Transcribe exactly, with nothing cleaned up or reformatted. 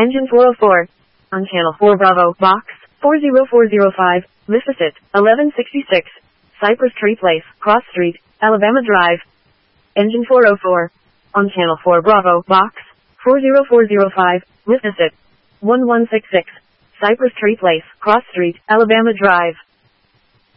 Engine four oh four. On Channel four Bravo, Box, four oh four oh five, Lissasit, eleven sixty-six, Cypress Tree Place, Cross Street, Alabama Drive. Engine four oh four. On Channel four Bravo, Box, four oh four oh five, Lissasit, eleven sixty-six, Cypress Tree Place, Cross Street, Alabama Drive.